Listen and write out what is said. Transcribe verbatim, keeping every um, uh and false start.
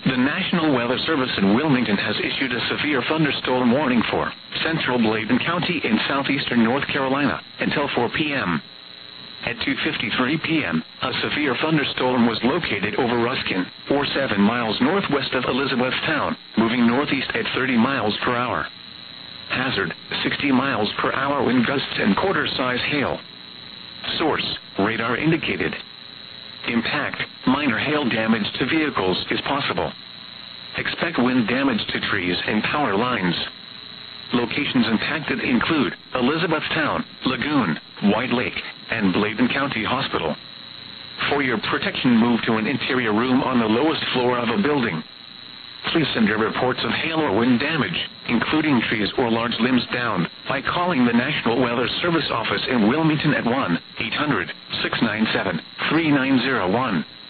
The National Weather Service in Wilmington has issued a severe thunderstorm warning for central Bladen County in southeastern North Carolina until four p m At two fifty-three p m, a severe thunderstorm was located over Ruskin, or seven miles northwest of Elizabethtown, moving northeast at thirty miles per hour. Hazard, sixty miles per hour wind gusts and quarter-size hail. Source, radar indicated. Impact, minor hail damage to vehicles is possible. Expect wind damage to trees and power lines. Locations impacted include Elizabethtown, Lagoon, White Lake, and Bladen County Hospital. For your protection, move to an interior room on the lowest floor of a building. Please send your reports of hail or wind damage, including trees or large limbs down, by calling the National Weather Service office in Wilmington at one eight hundred, six nine seven, three nine zero one.